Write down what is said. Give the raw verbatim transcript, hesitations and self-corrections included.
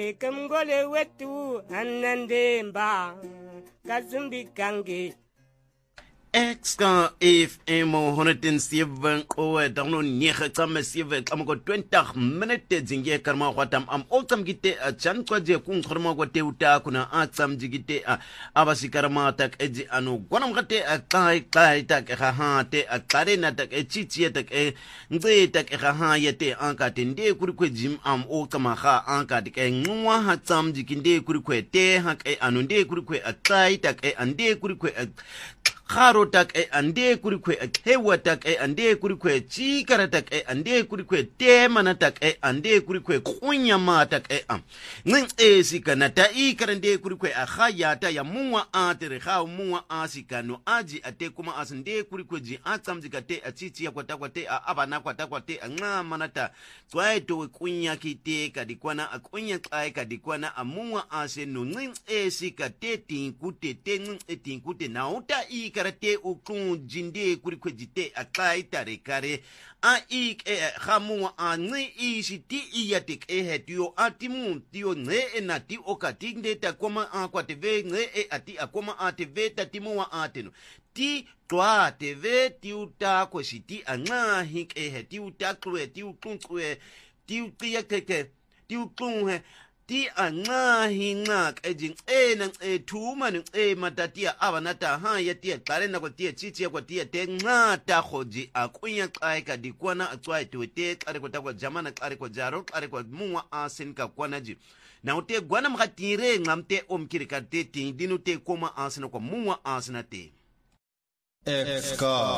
kamgole wetu anandemba kazumbi kange Exka F M honderdzeven koe dan negen tsamme seven klamko twintig minute zinge karma kwatam am oltam gite chan kwaje kun kharma kwate uta kuna atsam jigite abasikarma tak eji anu gwanam gate kai kai tak ha ha te akare na tak echichi tak e nze tak ha ha yete anka tende kurikwe jim am oltama ha anka de nwa ha tsam jikinde kurikwe te ha kai anu de kurikwe akai tak e ande kurikwe Kharo tak e ande kurikwe hewa tak e ande kurikwe chikara tak e ande kurikwe temana tak e ande kurikwe kunyama tak e am ngin e sikana ta i karande kurikwe a khaya ta ya muwa atere khaw muwa asika no aji ate kuma asinde kurikwe ji atsam jikate a chichi ya kwata kwate a abana kwata kwate a ngama ta twaito kunya kite kadikwana a kunya kai kadikwana a muwa ase no ngin e sikate tinkute te ngin e tinkute na uta i karate ukun jinde kurikwe jite akai tare kare a ik e khamu a ngi isi ti iatik e hetio atimu tio nge enati okatinde ta koma a kwateve nge e ati akoma ateve tatimu wa ateno ti twa teve ti uta kwesiti anga hik e heti uta kwe ti ukun kwe ti utia keke ti ukun he ti anga hinak ejing e nang e tuma nang e matatia abanata ha yatia kare na kwatia chichi kwatia te ngata khoji akunya kai ka dikwana atwai tuete kare kwa takwa jamana kare kwa jaro kare kwa muwa asen ka kwanaji na ute gwana mkatire ngamte omkirikate ti dinu te koma asena kwa muwa asena te Exka